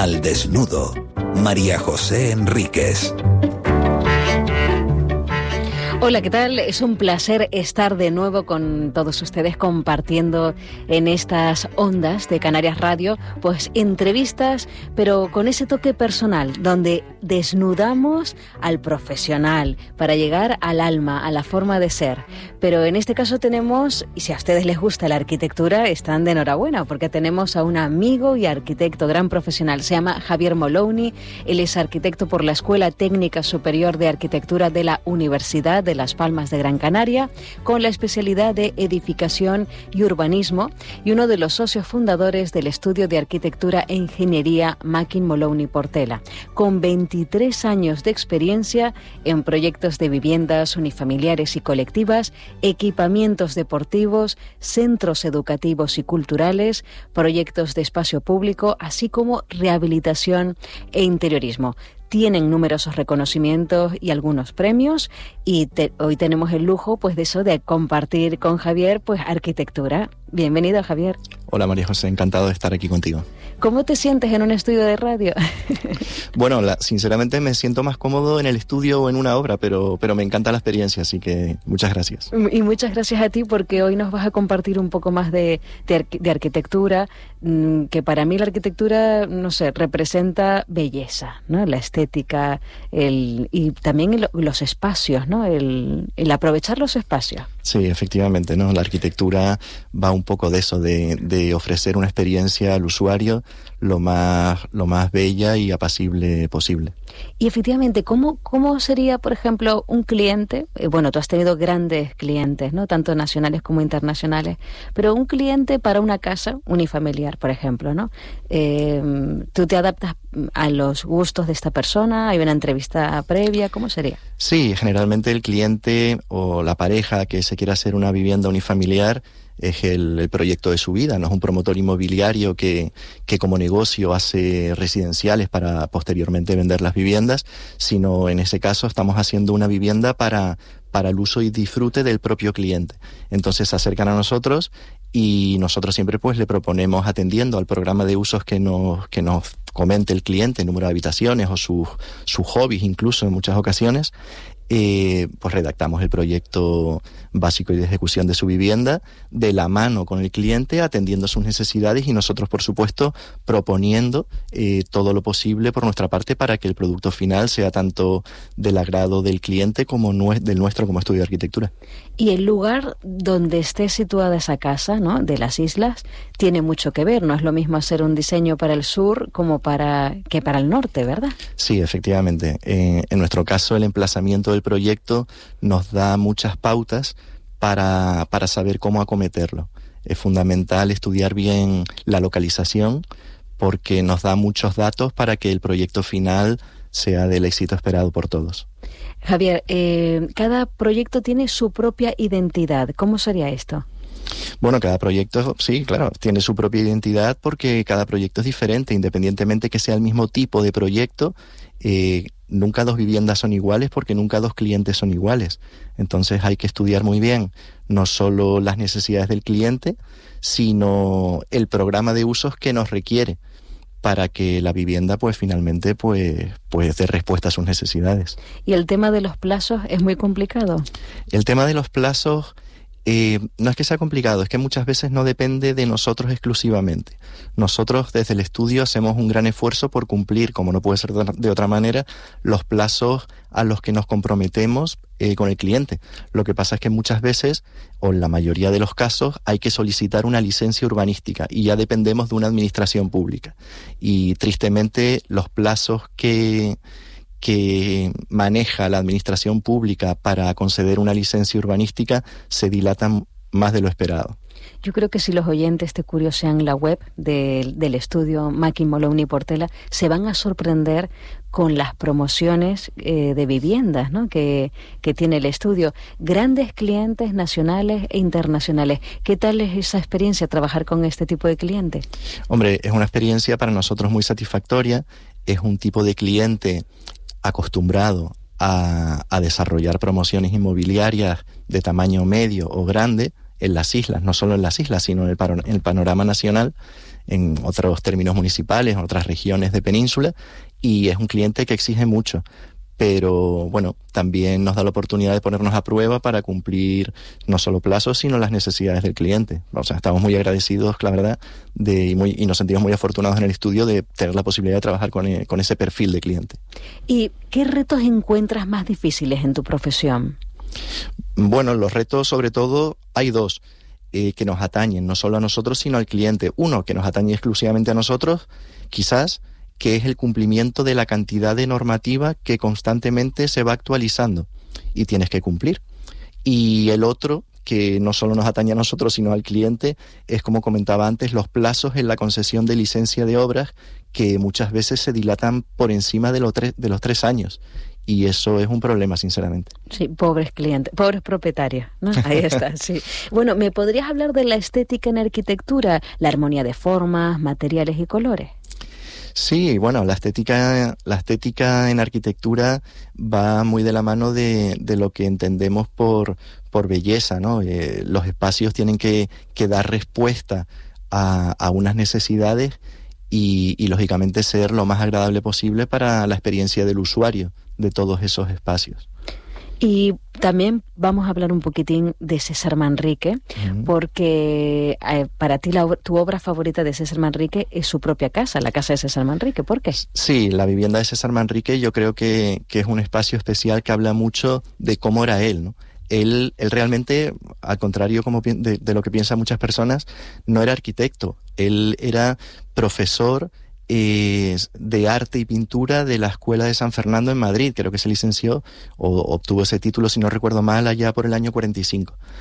Al desnudo, María José Enríquez. Hola, ¿qué tal? Es un placer estar de nuevo con todos ustedes compartiendo en estas ondas de Canarias Radio, pues entrevistas, pero con ese toque personal, donde desnudamos al profesional para llegar al alma, a la forma de ser. Pero en este caso tenemos, y si a ustedes les gusta la arquitectura, están de enhorabuena, porque tenemos a un amigo y arquitecto, gran profesional. Se llama Javier Molowny, él es arquitecto por la Escuela Técnica Superior de Arquitectura de la Universidad de Las Palmas de Gran Canaria, con la especialidad de edificación y urbanismo, y uno de los socios fundadores del estudio de arquitectura e ingeniería Mackin Molowny Portela, con 23 años de experiencia en proyectos de viviendas unifamiliares y colectivas, equipamientos deportivos, centros educativos y culturales, proyectos de espacio público, así como rehabilitación e interiorismo. Tienen numerosos reconocimientos y algunos premios, y hoy tenemos el lujo pues de eso, de compartir con Javier pues arquitectura. Bienvenido, Javier. Hola, María José, encantado de estar aquí contigo. ¿Cómo te sientes en un estudio de radio? Bueno, sinceramente me siento más cómodo en el estudio o en una obra, pero me encanta la experiencia, así que muchas gracias. Y muchas gracias a ti, porque hoy nos vas a compartir un poco más de arquitectura, que para mí la arquitectura, no sé, representa belleza, ¿no? La estética, y también los espacios, ¿no? El aprovechar los espacios. Sí, efectivamente, ¿no? La arquitectura va un poco de eso, de ofrecer una experiencia al usuario lo más bella y apacible posible. Y efectivamente, ¿cómo sería, por ejemplo, un cliente? Bueno, tú has tenido grandes clientes, ¿no? Tanto nacionales como internacionales, pero un cliente para una casa unifamiliar, por ejemplo, ¿no? ¿Tú te adaptas a los gustos de esta persona? ¿Hay una entrevista previa? ¿Cómo sería? Sí, generalmente el cliente o la pareja que se quiera hacer una vivienda unifamiliar es el proyecto de su vida, no es un promotor inmobiliario que como negocio hace residenciales para posteriormente vender las viviendas, sino en ese caso estamos haciendo una vivienda para el uso y disfrute del propio cliente. Entonces se acercan a nosotros y nosotros siempre pues le proponemos, atendiendo al programa de usos que nos comente el cliente, número de habitaciones o sus hobbies incluso en muchas ocasiones, pues redactamos el proyecto básico y de ejecución de su vivienda de la mano con el cliente, atendiendo sus necesidades y nosotros, por supuesto, proponiendo todo lo posible por nuestra parte para que el producto final sea tanto del agrado del cliente como del nuestro como estudio de arquitectura. Y el lugar donde esté situada esa casa, ¿no?, de las islas, tiene mucho que ver. No es lo mismo hacer un diseño para el sur como para el norte, ¿verdad? Sí, efectivamente. En nuestro caso, el emplazamiento del proyecto nos da muchas pautas para saber cómo acometerlo. Es fundamental estudiar bien la localización porque nos da muchos datos para que el proyecto final sea del éxito esperado por todos. Javier, cada proyecto tiene su propia identidad. ¿Cómo sería esto? Bueno, cada proyecto, sí, claro, tiene su propia identidad porque cada proyecto es diferente, independientemente que sea el mismo tipo de proyecto. Nunca dos viviendas son iguales porque nunca dos clientes son iguales. Entonces hay que estudiar muy bien no solo las necesidades del cliente, sino el programa de usos que nos requiere para que la vivienda pues finalmente pues dé respuesta a sus necesidades. ¿Y el tema de los plazos es muy complicado? El tema de los plazos no es que sea complicado, es que muchas veces no depende de nosotros exclusivamente. Nosotros desde el estudio hacemos un gran esfuerzo por cumplir, como no puede ser de otra manera, los plazos a los que nos comprometemos con el cliente. Lo que pasa es que muchas veces, o en la mayoría de los casos, hay que solicitar una licencia urbanística y ya dependemos de una administración pública. Y tristemente los plazos que maneja la administración pública para conceder una licencia urbanística se dilatan más de lo esperado. Yo creo que si los oyentes te curiosean la web del estudio Mackin Molowny Portela, se van a sorprender con las promociones de viviendas, ¿no?, que tiene el estudio. Grandes clientes nacionales e internacionales. ¿Qué tal es esa experiencia, trabajar con este tipo de clientes? Hombre, es una experiencia para nosotros muy satisfactoria. Es un tipo de cliente acostumbrado a desarrollar promociones inmobiliarias de tamaño medio o grande en las islas, no solo en las islas, sino en el panorama nacional. en otros términos municipales, en otras regiones de península, y es un cliente que exige mucho. Pero bueno, también nos da la oportunidad de ponernos a prueba para cumplir no solo plazos, sino las necesidades del cliente. O sea, estamos muy agradecidos, la verdad, y nos sentimos muy afortunados en el estudio de tener la posibilidad de trabajar con ese perfil de cliente. ¿Y qué retos encuentras más difíciles en tu profesión? Bueno, los retos, sobre todo, hay dos que nos atañen, no solo a nosotros, sino al cliente. Uno, que nos atañe exclusivamente a nosotros, quizás, que es el cumplimiento de la cantidad de normativa que constantemente se va actualizando y tienes que cumplir. Y el otro, que no solo nos atañe a nosotros, sino al cliente, es, como comentaba antes, los plazos en la concesión de licencia de obras, que muchas veces se dilatan por encima de los 3 años. Y eso es un problema, sinceramente. Sí, pobres clientes, pobres propietarios, ¿no? Ahí está, sí. Bueno, ¿me podrías hablar de la estética en arquitectura, la armonía de formas, materiales y colores? Sí, bueno, la estética en arquitectura va muy de la mano de lo que entendemos por belleza, ¿no? Los espacios tienen que dar respuesta a unas necesidades y lógicamente ser lo más agradable posible para la experiencia del usuario de todos esos espacios. Y también vamos a hablar un poquitín de César Manrique, porque para ti tu obra favorita de César Manrique es su propia casa, la casa de César Manrique. ¿Por qué? Sí, la vivienda de César Manrique yo creo que es un espacio especial que habla mucho de cómo era él, ¿no? Él realmente, al contrario de lo que piensan muchas personas, no era arquitecto. Él era profesor de arte y pintura de la Escuela de San Fernando en Madrid. Creo que se licenció o obtuvo ese título, si no recuerdo mal, allá por el año 45.